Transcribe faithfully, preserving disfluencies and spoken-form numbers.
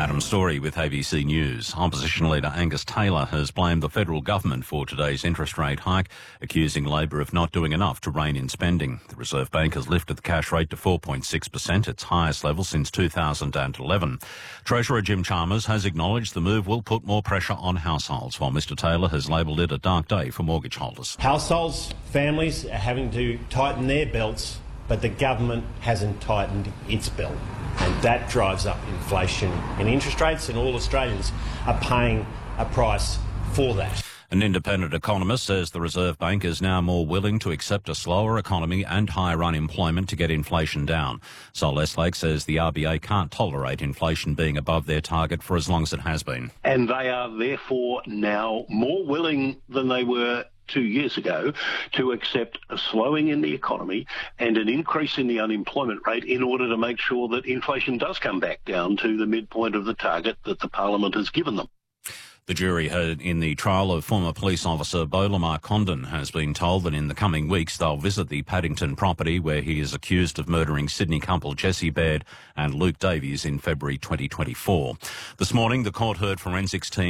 Adam Story with A B C News. Opposition leader Angus Taylor has blamed the federal government for today's interest rate hike, accusing Labor of not doing enough to rein in spending. The Reserve Bank has lifted the cash rate to four point six percent, its highest level since two thousand eleven. Treasurer Jim Chalmers has acknowledged the move will put more pressure on households, while Mr Taylor has labelled it a dark day for mortgage holders. Households, families are having to tighten their belts, but the government hasn't tightened its belt. And that drives up inflation and interest rates, and all Australians are paying a price for that. An independent economist says the Reserve Bank is now more willing to accept a slower economy and higher unemployment to get inflation down. Sol Estlake says the R B A can't tolerate inflation being above their target for as long as it has been. And they are therefore now more willing than they were two years ago to accept a slowing in the economy and an increase in the unemployment rate in order to make sure that inflation does come back down to the midpoint of the target that the Parliament has given them. The jury heard in the trial of former police officer Beau Lamar Condon has been told that in the coming weeks they'll visit the Paddington property where he is accused of murdering Sydney couple Jesse Baird and Luke Davies in February twenty twenty-four. This morning the court heard forensics team